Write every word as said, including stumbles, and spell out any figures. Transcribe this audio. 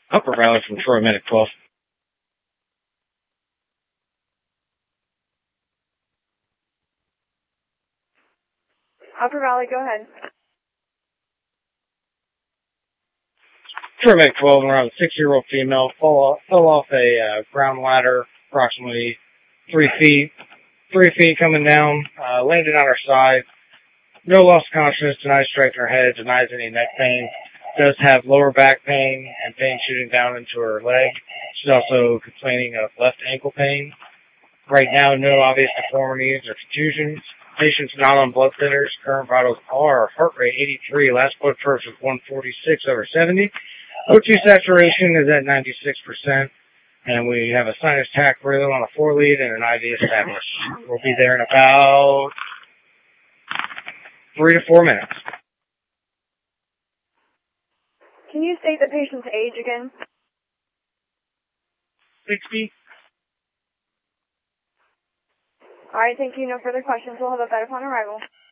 Upper Valley from Troy, Medic twelve. Upper Valley, go ahead. Troy, Medic twelve, around a six-year-old female, fell off, fell off a uh, ground ladder, approximately three feet, three feet coming down, uh, landed on her side. No loss of consciousness, denies striking her head, denies any neck pain. Does have lower back pain and pain shooting down into her leg. She's also complaining of left ankle pain. Right now, no obvious deformities or contusions. Patient's not on blood thinners. Current vitals are heart rate eighty-three. Last blood first was one forty-six over seventy. O two saturation is at ninety-six percent. And we have a sinus tac rhythm on a four lead and an I V established. We'll be there in about three to four minutes. Can you state the patient's age again? sixty. All right, thank you. No further questions. We'll have a bed upon arrival.